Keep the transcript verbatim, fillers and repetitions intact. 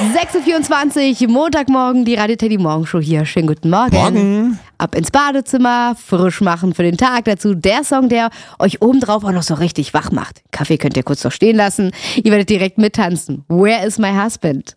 sechs Uhr vierundzwanzig, Montagmorgen, die Radio Teddy Morgenshow hier. Schönen guten Morgen. Morgen. Ab ins Badezimmer, frisch machen für den Tag. Dazu der Song, der euch obendrauf auch noch so richtig wach macht. Kaffee könnt ihr kurz noch stehen lassen. Ihr werdet direkt mittanzen. Where is my husband?